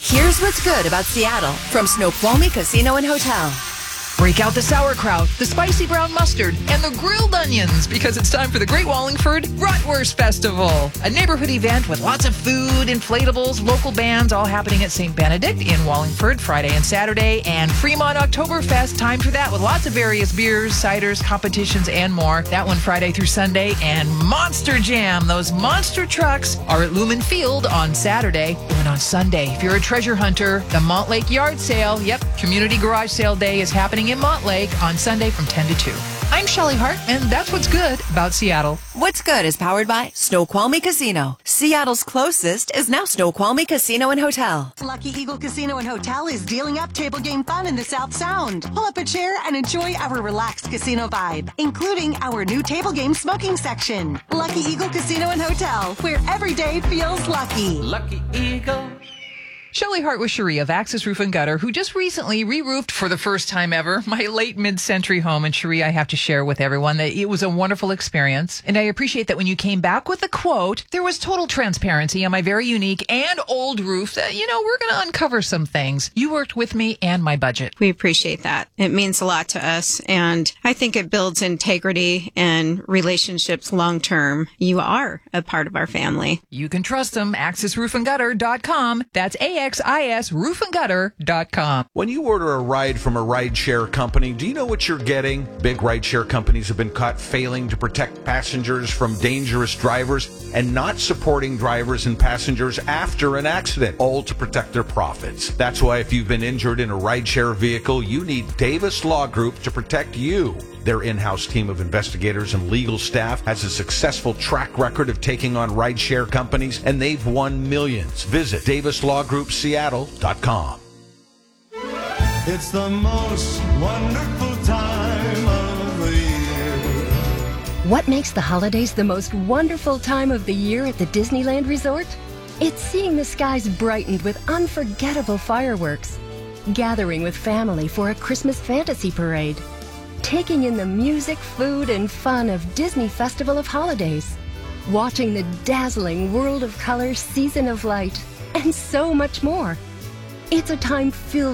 Here's what's good about Seattle from Snoqualmie Casino and Hotel. Break out the sauerkraut, the spicy brown mustard, and the grilled onions because it's time for the Great Wallingford Bratwurst Festival, a neighborhood event with lots of food, inflatables, local bands, all happening at St. Benedict in Wallingford Friday and Saturday, and Fremont Oktoberfest, time for that with lots of various beers, ciders, competitions, and more. That one Friday through Sunday, and Monster Jam. Those monster trucks are at Lumen Field on Saturday. And on Sunday, if you're a treasure hunter, the Montlake Yard Sale, Community Garage Sale Day is happening in Montlake on Sunday from 10 to 2. I'm Shelley Hart, and that's what's good about Seattle. What's Good is powered by Snoqualmie Casino. Seattle's closest is now Snoqualmie Casino and Hotel. Lucky Eagle Casino and Hotel is dealing up table game fun in the South Sound. Pull up a chair and enjoy our relaxed casino vibe, including our new table game smoking section. Lucky Eagle Casino and Hotel, where every day feels lucky. Lucky Eagle. Shelley Hart with Cherie of Access Roof and Gutter, who just recently re-roofed for the first time ever my late mid-century home. And Cherie, I have to share with everyone that it was a wonderful experience. And I appreciate that when you came back with a quote, there was total transparency on my very unique and old roof that, we're going to uncover some things. You worked with me and my budget. We appreciate that. It means a lot to us. And I think it builds integrity and relationships long-term. You are a part of our family. You can trust them. AccessRoofandGutter.com. That's AXISRoofandgutter.com. When you order a ride from a rideshare company, do you know what you're getting? Big rideshare companies have been caught failing to protect passengers from dangerous drivers and not supporting drivers and passengers after an accident, all to protect their profits. That's why if you've been injured in a rideshare vehicle, you need Davis Law Group to protect you. Their in-house team of investigators and legal staff has a successful track record of taking on rideshare companies, and they've won millions. Visit DavisLawGroupSeattle.com. It's the most wonderful time of the year. What makes the holidays the most wonderful time of the year at the Disneyland Resort? It's seeing the skies brightened with unforgettable fireworks, gathering with family for a Christmas fantasy parade, taking in the music, food, and fun of Disney Festival of Holidays, watching the dazzling World of Color Season of Light, and so much more. It's a time filled